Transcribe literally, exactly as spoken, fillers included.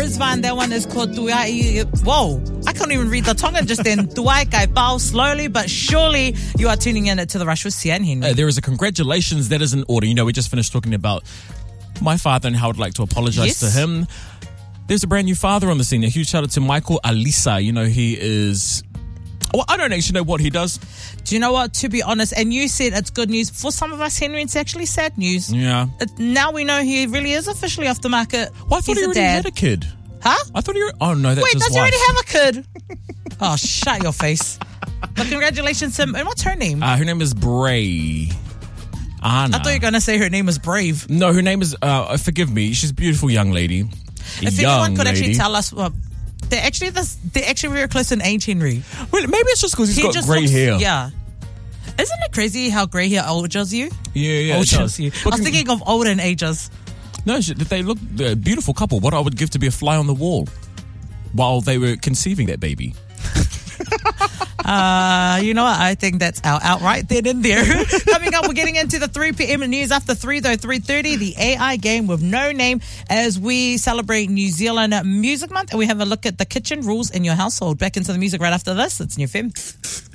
James Van. That one is called Tuai. Whoa, I can't even read the Tongan just then. Tuai Kai Pao. Slowly but surely, you are tuning in to The Rush with Sian Henry. Uh, there is a congratulations that is in order. You know, we just finished talking about my father and how I'd like to apologize Yes. to him. There's a brand new father on the scene. A huge shout out to Michael Alisa. You know, he is... Well, I don't actually know what he does. Do you know what? To be honest, and you said it's good news. For some of us, Henry, it's actually sad news. Yeah. It, now we know he really is officially off the market. Well, I thought He's he a already dad. had a kid. Huh? I thought he... Were, oh, no, that's Wait, his does he wife. already have a kid? Oh, shut your face. But congratulations to him. And what's her name? Uh, her name is Bray. Anna. I thought you were going to say her name is Brave. No, her name is... Uh, forgive me. She's a beautiful young lady. A If young anyone could lady. actually tell us... Well, they're actually this, they're actually very close in age, Henry. Well, maybe it's just because he's He got just grey looks- hair. Yeah. Isn't it crazy how grey hair ages you? Yeah, yeah. it Ages does. you. I But was con- thinking of old and ages. No, sh- they look they're a beautiful couple. What I would give to be a fly on the wall while they were conceiving that baby. Uh, you know what? I think that's our outright then and there. Coming up, we're getting into the three p.m. news. After three, though, three thirty, the A I game with no name as we celebrate New Zealand Music Month. And we have a look at the kitchen rules in your household. Back into the music right after this. It's New F M.